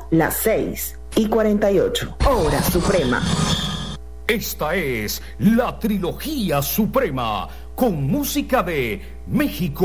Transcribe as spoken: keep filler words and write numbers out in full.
las seis y cuarenta y ocho. Hora Suprema. Esta es la trilogía suprema con música de México.